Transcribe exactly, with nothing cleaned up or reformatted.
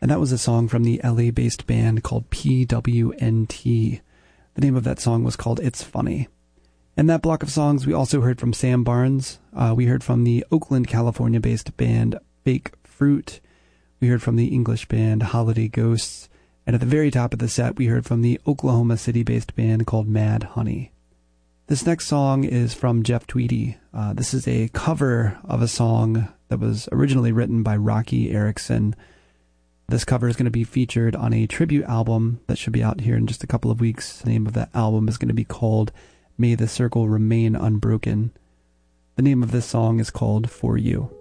And that was a song from the L A-based band called P W N T. The name of that song was called It's Funny. In that block of songs, we also heard from Sam Barnes. Uh, we heard from the Oakland, California-based band Fake Fruit. We heard from the English band Holiday Ghosts. And at the very top of the set, we heard from the Oklahoma City-based band called Mad Honey. This next song is from Jeff Tweedy. Uh, this is a cover of a song that was originally written by Rocky Erickson. This cover is going to be featured on a tribute album that should be out here in just a couple of weeks. The name of that album is going to be called May the Circle Remain Unbroken. The name of this song is called For You.